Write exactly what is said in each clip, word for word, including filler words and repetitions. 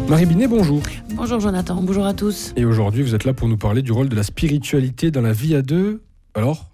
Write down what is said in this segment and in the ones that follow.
Marie Binet, bonjour. Bonjour Jonathan, bonjour à tous. Et aujourd'hui, vous êtes là pour nous parler du rôle de la spiritualité dans la vie à deux. Alors,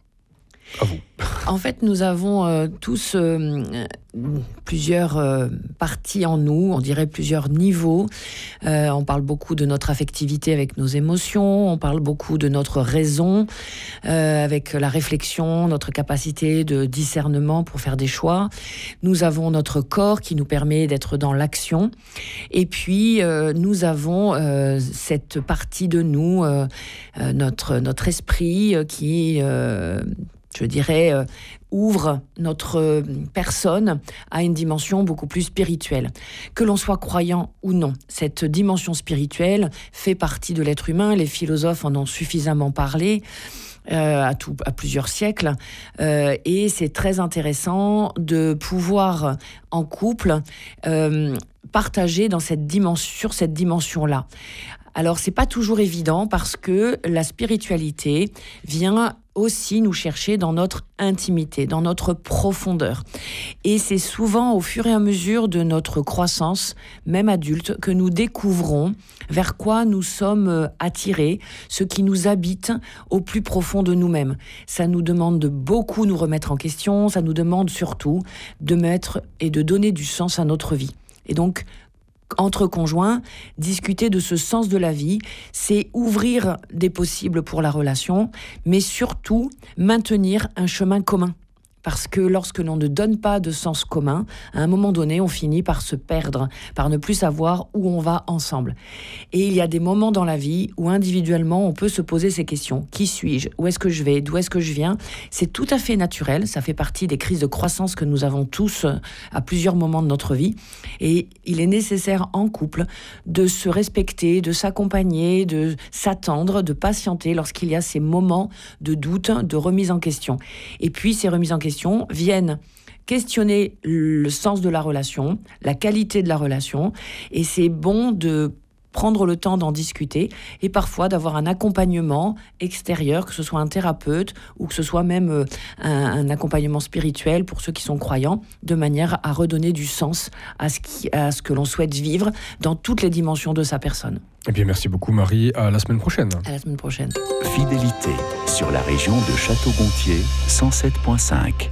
à vous. En fait, nous avons euh, tous euh, plusieurs euh, parties en nous, on dirait plusieurs niveaux. Euh, on parle beaucoup de notre affectivité avec nos émotions, on parle beaucoup de notre raison euh, avec la réflexion, notre capacité de discernement pour faire des choix. Nous avons notre corps qui nous permet d'être dans l'action. Et puis, euh, nous avons euh, cette partie de nous, euh, euh, notre, notre esprit euh, qui... Euh, je dirais, euh, ouvre notre personne à une dimension beaucoup plus spirituelle. Que l'on soit croyant ou non, cette dimension spirituelle fait partie de l'être humain. Les philosophes en ont suffisamment parlé euh, à, tout, à plusieurs siècles. Euh, et c'est très intéressant de pouvoir, en couple, euh, partager dans cette dimension, sur cette dimension-là. Alors, c'est pas toujours évident parce que la spiritualité vient aussi nous chercher dans notre intimité, dans notre profondeur. Et c'est souvent au fur et à mesure de notre croissance, même adulte, que nous découvrons vers quoi nous sommes attirés, ce qui nous habite au plus profond de nous-mêmes. Ça nous demande de beaucoup nous remettre en question, ça nous demande surtout de mettre et de donner du sens à notre vie. Et donc, entre conjoints, discuter de ce sens de la vie, c'est ouvrir des possibles pour la relation, mais surtout maintenir un chemin commun. Parce que lorsque l'on ne donne pas de sens commun, à un moment donné, on finit par se perdre, par ne plus savoir où on va ensemble. Et il y a des moments dans la vie où individuellement, on peut se poser ces questions. Qui suis-je ? Où est-ce que je vais ? D'où est-ce que je viens ? C'est tout à fait naturel. Ça fait partie des crises de croissance que nous avons tous à plusieurs moments de notre vie. Et il est nécessaire en couple de se respecter, de s'accompagner, de s'attendre, de patienter lorsqu'il y a ces moments de doute, de remise en question. Et puis, ces remises en question viennent questionner le sens de la relation, la qualité de la relation, et c'est bon de prendre le temps d'en discuter et parfois d'avoir un accompagnement extérieur, que ce soit un thérapeute ou que ce soit même un, un accompagnement spirituel pour ceux qui sont croyants, de manière à redonner du sens à ce, qui, à ce que l'on souhaite vivre dans toutes les dimensions de sa personne. Eh bien, merci beaucoup Marie, à la semaine prochaine. À la semaine prochaine. Fidélité sur la région de Château-Gontier, cent sept virgule cinq.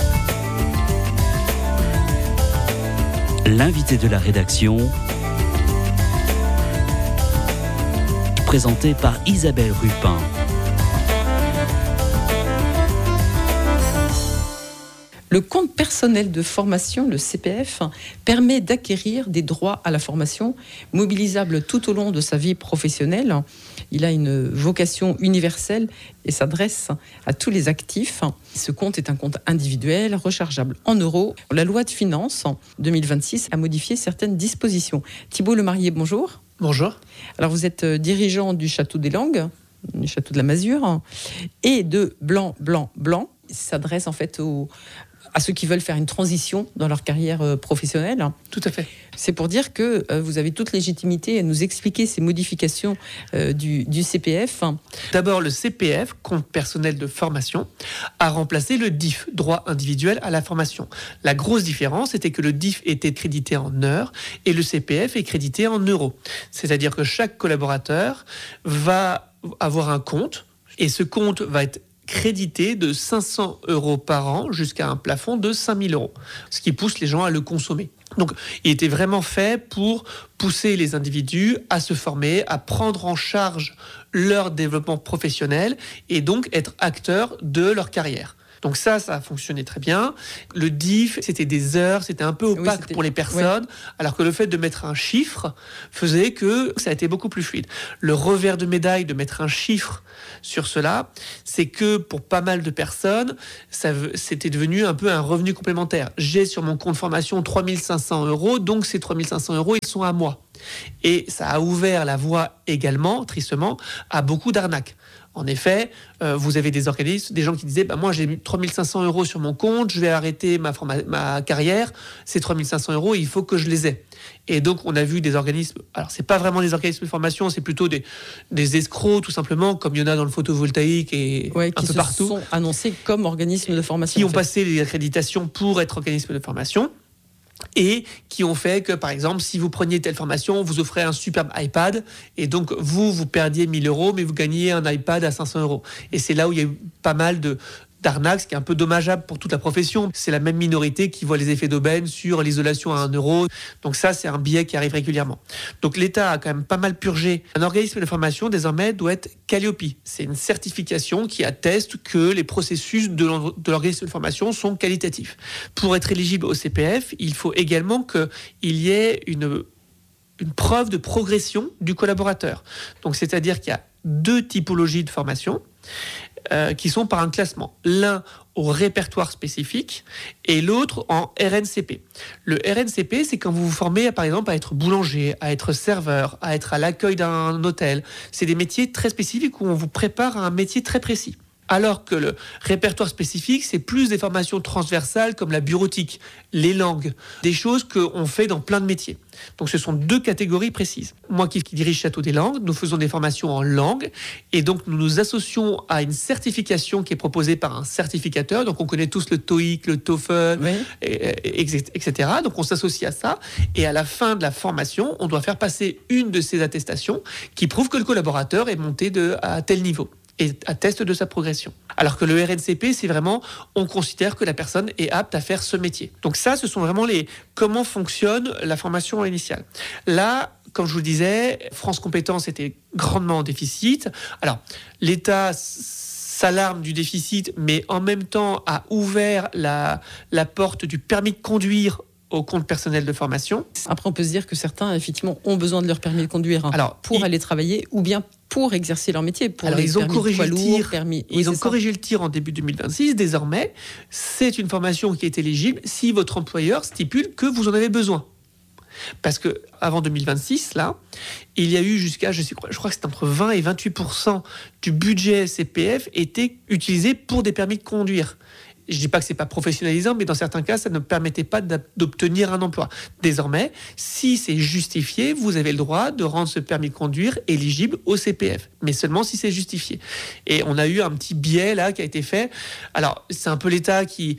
L'invité de la rédaction, présenté par Isabelle Rupin. Le compte personnel de formation, le C P F, permet d'acquérir des droits à la formation mobilisables tout au long de sa vie professionnelle. Il a une vocation universelle et s'adresse à tous les actifs. Ce compte est un compte individuel, rechargeable en euros. La loi de finances deux mille vingt-six a modifié certaines dispositions. Thibault Lemarié, bonjour. Bonjour. Alors vous êtes dirigeant du Château des Langues, du Château de la Masure, et de Blanc, Blanc, Blanc. Il s'adresse en fait aux, à ceux qui veulent faire une transition dans leur carrière professionnelle. Tout à fait. C'est pour dire que euh, vous avez toute légitimité à nous expliquer ces modifications euh, du, du C P F. D'abord, le C P F, compte personnel de formation, a remplacé le D I F, droit individuel à la formation. La grosse différence était que le D I F était crédité en heures et le C P F est crédité en euros. C'est-à-dire que chaque collaborateur va avoir un compte et ce compte va être crédité de cinq cents euros par an jusqu'à un plafond de cinq mille euros, ce qui pousse les gens à le consommer. Donc, il était vraiment fait pour pousser les individus à se former, à prendre en charge leur développement professionnel et donc être acteurs de leur carrière. Donc ça, ça a fonctionné très bien. Le D I F, c'était des heures, c'était un peu opaque oui, pour les personnes, ouais. Alors que le fait de mettre un chiffre faisait que ça a été beaucoup plus fluide. Le revers de médaille de mettre un chiffre sur cela, c'est que pour pas mal de personnes, ça, c'était devenu un peu un revenu complémentaire. J'ai sur mon compte formation trois mille cinq cents euros, donc ces trois mille cinq cents euros, ils sont à moi. Et ça a ouvert la voie également, tristement, à beaucoup d'arnaques. En effet, euh, vous avez des organismes, des gens qui disaient bah, « moi j'ai mis trois mille cinq cents euros sur mon compte, je vais arrêter ma, forma- ma carrière, ces trois mille cinq cents euros, il faut que je les ai ». Et donc on a vu des organismes, alors c'est pas vraiment des organismes de formation, c'est plutôt des, des escrocs tout simplement, comme il y en a dans le photovoltaïque et ouais, un peu partout. Qui se sont annoncés comme organismes de formation. Qui ont en fait. passé les accréditations pour être organismes de formation. et qui ont fait que, par exemple, si vous preniez telle formation, on vous offrait un superbe iPad, et donc vous, vous perdiez mille euros, mais vous gagniez un iPad à cinq cents euros. Et c'est là où il y a eu pas mal de... d'arnaque, ce qui est un peu dommageable pour toute la profession. C'est la même minorité qui voit les effets d'aubaine sur l'isolation à un euro. Donc ça, c'est un biais qui arrive régulièrement. Donc l'État a quand même pas mal purgé. Un organisme de formation, désormais, doit être Calliope. C'est une certification qui atteste que les processus de l'organisme de formation sont qualitatifs. Pour être éligible au C P F, il faut également qu'il y ait une, une preuve de progression du collaborateur. Donc c'est-à-dire qu'il y a deux typologies de formation. Euh, qui sont par un classement. L'un au répertoire spécifique et l'autre en R N C P. Le R N C P, c'est quand vous vous formez, par exemple, à être boulanger, à être serveur, à être à l'accueil d'un hôtel. C'est des métiers très spécifiques où on vous prépare à un métier très précis. Alors que le répertoire spécifique, c'est plus des formations transversales comme la bureautique, les langues, des choses qu'on fait dans plein de métiers. Donc ce sont deux catégories précises. Moi qui, qui dirige Château des Langues, nous faisons des formations en langue et donc nous nous associons à une certification qui est proposée par un certificateur. Donc on connaît tous le TOEIC, le TOEFL, oui. et, et, et cetera. Donc on s'associe à ça et à la fin de la formation, on doit faire passer une de ces attestations qui prouve que le collaborateur est monté de, à tel niveau et atteste de sa progression. Alors que le R N C P, c'est vraiment, on considère que la personne est apte à faire ce métier. Donc ça, ce sont vraiment les comment fonctionne la formation initiale. Là, comme je vous le disais, France Compétences était grandement en déficit. Alors, l'État s'alarme du déficit, mais en même temps a ouvert la, la porte du permis de conduire au compte personnel de formation. Après, on peut se dire que certains, effectivement, ont besoin de leur permis de conduire hein, Alors, pour il... aller travailler ou bien pour exercer leur métier. Pour Alors, ils ont corrigé le tir. Permis... Ils oui, ont corrigé le tir en début deux mille vingt-six. Désormais, c'est une formation qui est éligible si votre employeur stipule que vous en avez besoin. Parce que avant deux mille vingt-six, là, il y a eu jusqu'à, je, sais, je crois que c'était entre vingt et vingt-huit pour cent du budget C P F était utilisé pour des permis de conduire. Je ne dis pas que ce n'est pas professionnalisant, mais dans certains cas, ça ne permettait pas d'obtenir un emploi. Désormais, si c'est justifié, vous avez le droit de rendre ce permis de conduire éligible au C P F, mais seulement si c'est justifié. Et on a eu un petit biais là qui a été fait. Alors, c'est un peu l'État qui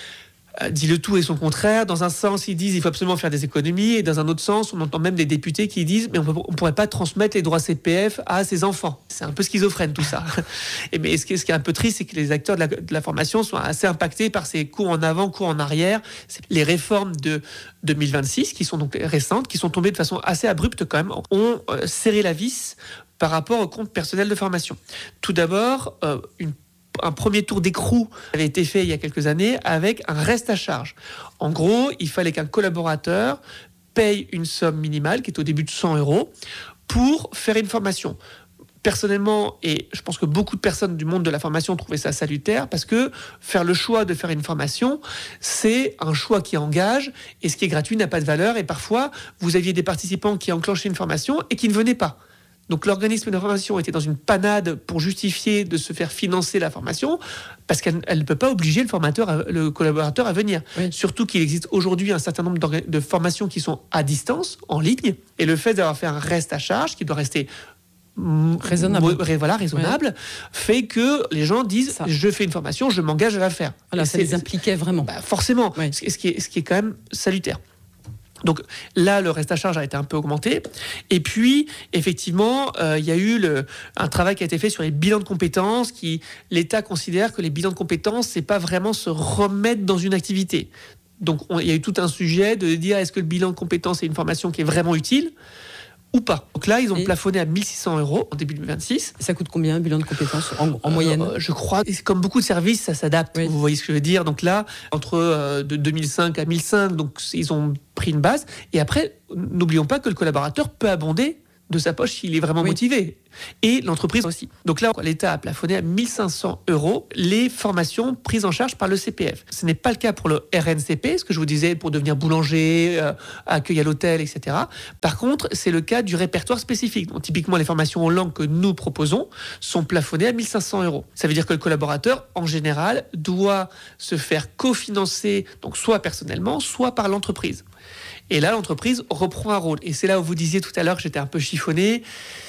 dit le tout et son contraire. Dans un sens, ils disent qu'il faut absolument faire des économies, et dans un autre sens, on entend même des députés qui disent mais on ne pourrait pas transmettre les droits C P F à ses enfants. C'est un peu schizophrène tout ça. Et mais ce qui, est, ce qui est un peu triste, c'est que les acteurs de la, de la formation sont assez impactés par ces coups en avant, coups en arrière. C'est les réformes de deux mille vingt-six, qui sont donc récentes, qui sont tombées de façon assez abrupte quand même, ont euh, serré la vis par rapport au compte personnel de formation. Tout d'abord, euh, une un premier tour d'écrou avait été fait il y a quelques années avec un reste à charge. En gros, il fallait qu'un collaborateur paye une somme minimale, qui est au début de cent euros, pour faire une formation. Personnellement, et je pense que beaucoup de personnes du monde de la formation trouvaient ça salutaire, parce que faire le choix de faire une formation, c'est un choix qui engage, et ce qui est gratuit n'a pas de valeur, et parfois, vous aviez des participants qui enclenchaient une formation et qui ne venaient pas. Donc l'organisme de formation était dans une panade pour justifier de se faire financer la formation, parce qu'elle ne peut pas obliger le formateur, à, le collaborateur à venir. Oui. Surtout qu'il existe aujourd'hui un certain nombre de formations qui sont à distance, en ligne, et le fait d'avoir fait un reste à charge, qui doit rester raisonnable, m- voilà, raisonnable ouais. fait que les gens disent ça. Je fais une formation, je m'engage à la faire. Voilà, ça les impliquait vraiment. Bah, forcément, ouais. ce, qui est, ce qui est quand même salutaire. Donc là, le reste à charge a été un peu augmenté. Et puis, effectivement, euh, il y a eu le, un travail qui a été fait sur les bilans de compétences. Qui, l'État considère que les bilans de compétences, c'est pas vraiment se remettre dans une activité. Donc on, il y a eu tout un sujet de dire est-ce que le bilan de compétences est une formation qui est vraiment utile ou pas. Donc là, ils ont et plafonné à mille six cents euros en début deux mille vingt-six. Ça coûte combien un bilan de compétences en, en moyenne euh, Je crois, comme beaucoup de services, ça s'adapte. Oui. Vous voyez ce que je veux dire. Donc là, entre euh, de deux mille cinq à mille cinq, donc ils ont pris une base. Et après, n'oublions pas que le collaborateur peut abonder de sa poche s'il est vraiment oui. motivé. Et l'entreprise aussi. Donc là, l'État a plafonné à mille cinq cents euros les formations prises en charge par le C P F. Ce n'est pas le cas pour le R N C P, ce que je vous disais, pour devenir boulanger, euh, accueil à l'hôtel, et cetera. Par contre, c'est le cas du répertoire spécifique. Donc, typiquement, les formations en langue que nous proposons sont plafonnées à mille cinq cents euros. Ça veut dire que le collaborateur, en général, doit se faire cofinancer, donc soit personnellement, soit par l'entreprise. Et là, l'entreprise reprend un rôle. Et c'est là où vous disiez tout à l'heure que j'étais un peu chiffonné.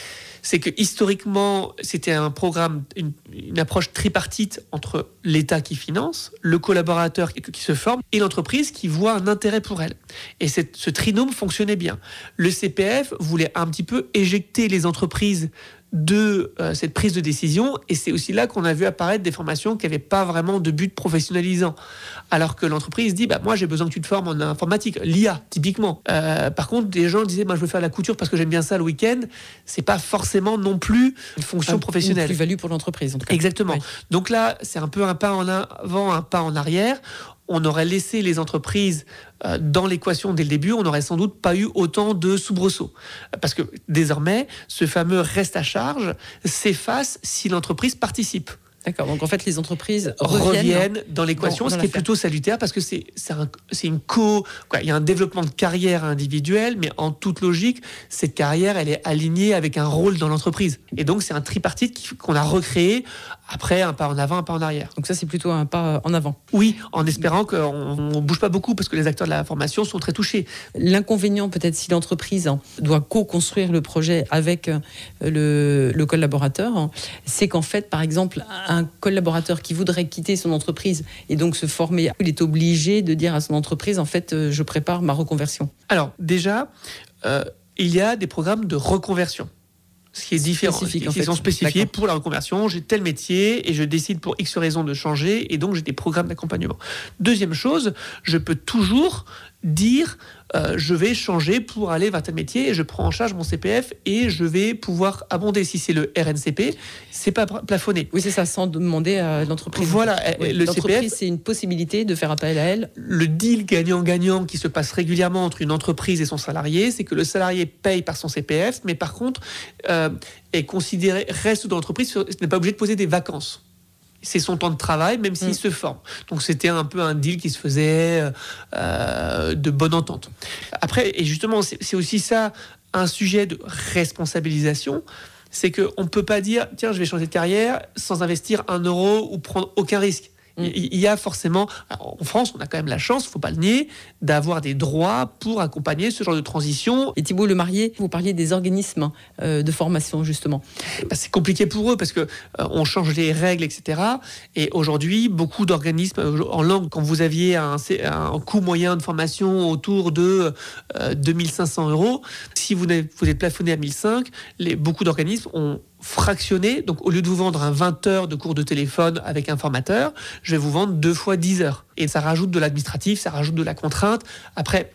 c'est que historiquement, c'était un programme, une, une approche tripartite entre l'État qui finance, le collaborateur qui, qui se forme et l'entreprise qui voit un intérêt pour elle. Et cette, ce trinôme fonctionnait bien. Le C P F voulait un petit peu éjecter les entreprises de euh, cette prise de décision, et c'est aussi là qu'on a vu apparaître des formations qui n'avaient pas vraiment de but professionnalisant, alors que l'entreprise dit bah, moi j'ai besoin que tu te formes en informatique, l'I A typiquement. Euh, par contre, des gens disaient moi je veux faire la couture parce que j'aime bien ça le week-end, c'est pas forcément non plus une fonction un, professionnelle. Une plus-value pour l'entreprise en tout cas. Exactement. Oui. Donc là, c'est un peu un pas en avant, un pas en arrière. On aurait laissé les entreprises euh, dans l'équation dès le début, on n'aurait sans doute pas eu autant de soubresauts. Parce que désormais, ce fameux reste à charge s'efface si l'entreprise participe. D'accord, donc en fait les entreprises reviennent, reviennent dans l'équation, dans, dans ce qui est plutôt salutaire parce que c'est, c'est, un, c'est une co... Quoi, il y a un développement de carrière individuelle, mais en toute logique, cette carrière, elle est alignée avec un rôle dans l'entreprise. Et donc c'est un tripartite qui, qu'on a recréé, après un pas en avant, un pas en arrière. Donc ça c'est plutôt un pas en avant. Oui, en espérant qu'on ne bouge pas beaucoup parce que les acteurs de la formation sont très touchés. L'inconvénient peut-être si l'entreprise doit co-construire le projet avec le, le collaborateur, c'est qu'en fait par exemple un collaborateur qui voudrait quitter son entreprise et donc se former, il est obligé de dire à son entreprise en fait je prépare ma reconversion. Alors déjà, euh, il y a des programmes de reconversion. Ce qui est différent, qui en fait. sont spécifiés D'accord. pour la reconversion. J'ai tel métier et je décide pour X raisons de changer et donc j'ai des programmes d'accompagnement. Deuxième chose, je peux toujours dire euh, je vais changer pour aller vers tel métier et je prends en charge mon C P F et je vais pouvoir abonder. Si c'est le R N C P, c'est pas plafonné. Oui, c'est ça, sans demander à l'entreprise. Voilà, oui, le l'entreprise, C P F, c'est une possibilité de faire appel à elle. Le deal gagnant-gagnant qui se passe régulièrement entre une entreprise et son salarié, c'est que le salarié paye par son C P F, mais par contre euh, est considéré, reste dans l'entreprise, n'est pas obligé de poser des vacances. C'est son temps de travail, même s'il mmh. se forme. Donc c'était un peu un deal qui se faisait euh, de bonne entente. Après, et justement, c'est, c'est aussi ça, un sujet de responsabilisation, c'est qu'on ne peut pas dire, tiens, je vais changer de carrière sans investir un euro ou prendre aucun risque. Il y a forcément, en France, on a quand même la chance, il ne faut pas le nier, d'avoir des droits pour accompagner ce genre de transition. Et Thibault Lemarié, vous parliez des organismes euh, de formation, justement. Bah, c'est compliqué pour eux parce qu'on euh, change les règles, et cetera. Et aujourd'hui, beaucoup d'organismes, en langue, quand vous aviez un, un coût moyen de formation autour de euh, deux mille cinq cents euros, si vous, vous êtes plafonné à mille cinq, les, beaucoup d'organismes ont fractionné, donc au lieu de vous vendre un vingt heures de cours de téléphone avec un formateur, je vais vous vendre deux fois dix heures. Et ça rajoute de l'administratif, ça rajoute de la contrainte. Après,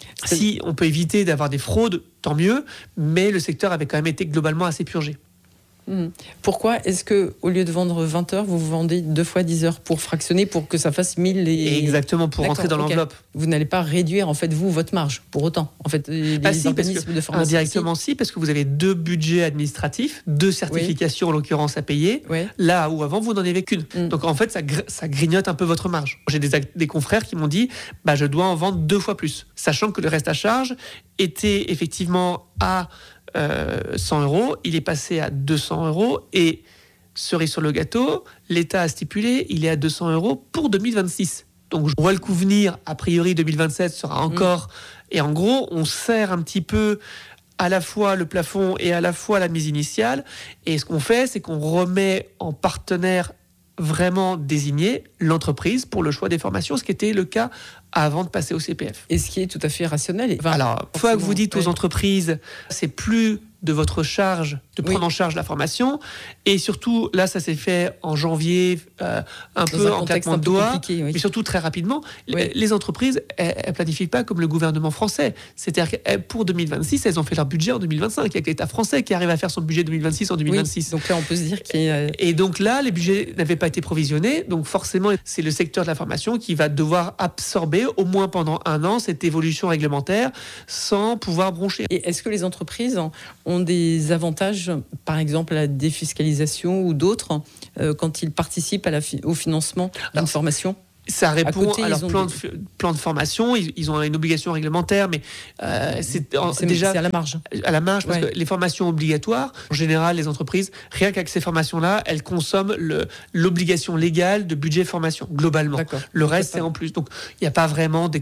si on peut éviter d'avoir des fraudes, tant mieux, mais le secteur avait quand même été globalement assez purgé. Mmh. Pourquoi est-ce que au lieu de vendre vingt heures, vous vous vendez deux fois dix heures pour fractionner, pour que ça fasse mille et... Exactement, pour D'accord, rentrer dans okay. l'enveloppe. Vous n'allez pas réduire en fait vous votre marge pour autant. En fait, les ah, si, organismes parce que, de formation. indirectement si, parce que vous avez deux budgets administratifs, deux certifications oui. en l'occurrence à payer. Oui. Là où avant vous n'en avez qu'une. Mmh. Donc en fait ça, gr- ça grignote un peu votre marge. J'ai des, des confrères qui m'ont dit, bah je dois en vendre deux fois plus, sachant que le reste à charge était effectivement à Euh, cent euros, il est passé à deux cents euros et cerise sur le gâteau, l'État a stipulé, il est à deux cents euros pour deux mille vingt-six. Donc je vois le coup venir, a priori deux mille vingt-sept sera encore, mmh. et en gros on serre un petit peu à la fois le plafond et à la fois la mise initiale, et ce qu'on fait c'est qu'on remet en partenaire vraiment désigné l'entreprise pour le choix des formations, ce qui était le cas avant de passer au C P F. Et ce qui est tout à fait rationnel. Enfin, alors, une fois que vous dites aux ouais. entreprises, c'est plus de votre charge de prendre oui. en charge la formation, et surtout, là, ça s'est fait en janvier, euh, un Dans peu un en claquement de doigts, oui. mais surtout très rapidement. Oui. Les entreprises, elles ne planifient pas comme le gouvernement français. C'est-à-dire que pour deux mille vingt-six, elles ont fait leur budget en deux mille vingt-cinq. Il y a que l'État français qui arrive à faire son budget deux mille vingt-six en deux mille vingt-six. Oui. Donc là, on peut se dire qu'il y a... Et donc là, les budgets n'avaient pas été provisionnés, donc forcément, c'est le secteur de la formation qui va devoir absorber, au moins pendant un an, cette évolution réglementaire sans pouvoir broncher. Et est-ce que les entreprises ont des avantages, par exemple la défiscalisation ou d'autres, euh, quand ils participent à la fi- au financement d'une Alors, formation ? Ça répond à, côté, à leur plan, des... de, plan de formation. Ils, ils ont une obligation réglementaire, mais euh, c'est, en, c'est déjà c'est à la marge. À la marge, parce ouais. que les formations obligatoires, en général, les entreprises, rien qu'avec ces formations-là, elles consomment le, l'obligation légale de budget formation globalement. D'accord. Le reste, c'est, pas... c'est en plus. Donc, il n'y a pas vraiment des,